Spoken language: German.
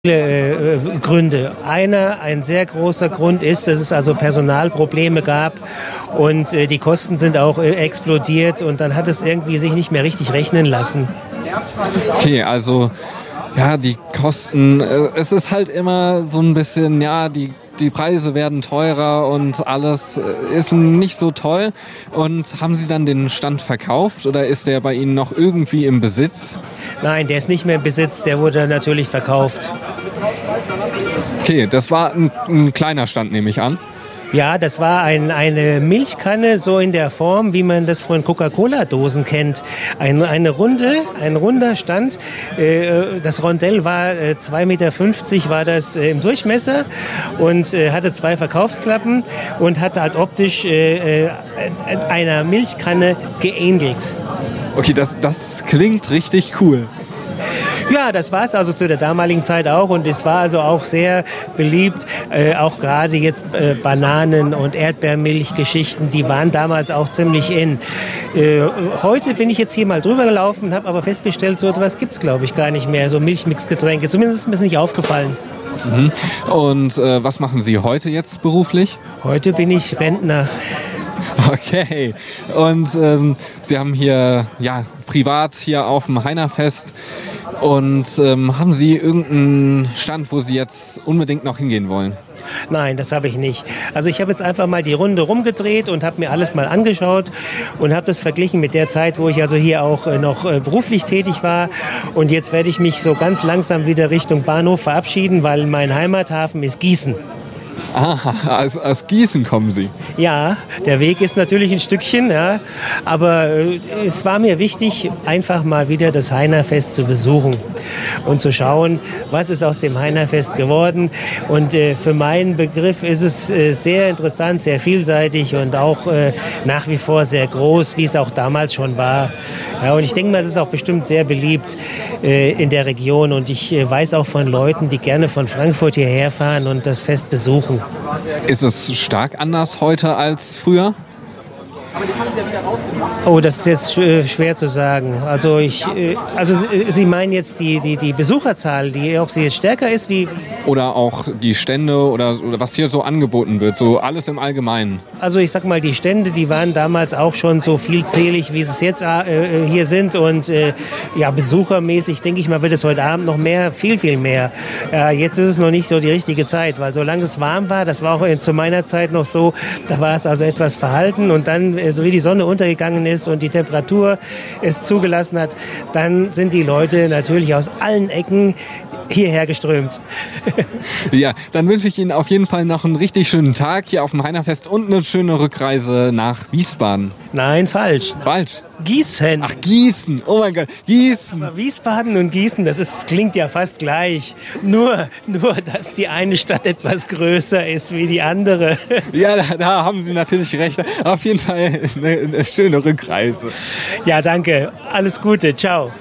Gründe. Ein sehr großer Grund ist, dass es also Personalprobleme gab und die Kosten sind auch explodiert und dann hat es irgendwie sich nicht mehr richtig rechnen lassen. Okay, also ja, die Kosten, es ist halt immer so ein bisschen, ja, die Preise werden teurer und alles ist nicht so toll. Und haben Sie dann den Stand verkauft oder ist der bei Ihnen noch irgendwie im Besitz? Nein, der ist nicht mehr im Besitz, der wurde natürlich verkauft. Okay, das war ein kleiner Stand, nehme ich an. Ja, das war eine Milchkanne, so in der Form, wie man das von Coca-Cola-Dosen kennt. Ein runder Stand. Das Rondell war 2,50 Meter war das im Durchmesser und hatte 2 Verkaufsklappen und hatte halt optisch einer Milchkanne geähnelt. Okay, das klingt richtig cool. Ja, das war es also zu der damaligen Zeit auch und es war also auch sehr beliebt, auch gerade jetzt Bananen- und Erdbeermilchgeschichten, die waren damals auch ziemlich in. Heute bin ich jetzt hier mal drüber gelaufen, habe aber festgestellt, so etwas gibt es glaube ich gar nicht mehr, so Milchmixgetränke, zumindest ist mir nicht aufgefallen. Mhm. Und was machen Sie heute jetzt beruflich? Heute bin ich Rentner. Okay, und Sie haben hier ja privat hier auf dem Heinerfest und haben Sie irgendeinen Stand, wo Sie jetzt unbedingt noch hingehen wollen? Nein, das habe ich nicht. Also ich habe jetzt einfach mal die Runde rumgedreht und habe mir alles mal angeschaut und habe das verglichen mit der Zeit, wo ich also hier auch noch beruflich tätig war. Und jetzt werde ich mich so ganz langsam wieder Richtung Bahnhof verabschieden, weil mein Heimathafen ist Gießen. Aha, aus Gießen kommen Sie? Ja, der Weg ist natürlich ein Stückchen, ja, aber es war mir wichtig, einfach mal wieder das Heinerfest zu besuchen und zu schauen, was ist aus dem Heinerfest geworden. Und für meinen Begriff ist es sehr interessant, sehr vielseitig und auch nach wie vor sehr groß, wie es auch damals schon war. Ja, und ich denke mal, es ist auch bestimmt sehr beliebt in der Region und ich weiß auch von Leuten, die gerne von Frankfurt hierher fahren und das Fest besuchen. Ist es stark anders heute als früher? Oh, das ist jetzt schwer zu sagen. Also Sie meinen jetzt die Besucherzahl, ob sie jetzt stärker ist wie... Oder auch die Stände oder was hier so angeboten wird, so alles im Allgemeinen. Also ich sag mal, die Stände, die waren damals auch schon so vielzählig, wie es jetzt hier sind. Und ja, besuchermäßig, denke ich mal, wird es heute Abend noch mehr, viel, viel mehr. Jetzt ist es noch nicht so die richtige Zeit, weil solange es warm war, das war auch zu meiner Zeit noch so, da war es also etwas verhalten und dann so wie die Sonne untergegangen ist und die Temperatur es zugelassen hat, dann sind die Leute natürlich aus allen Ecken hierher geströmt. Ja, dann wünsche ich Ihnen auf jeden Fall noch einen richtig schönen Tag hier auf dem Heinerfest und eine schöne Rückreise nach Wiesbaden. Nein, falsch. Falsch? Gießen. Ach, Gießen. Oh mein Gott, Gießen. Aber Wiesbaden und Gießen, das klingt ja fast gleich. Nur, dass die eine Stadt etwas größer ist wie die andere. Ja, da haben Sie natürlich recht. Auf jeden Fall eine schöne Rückreise. Ja, danke. Alles Gute. Ciao.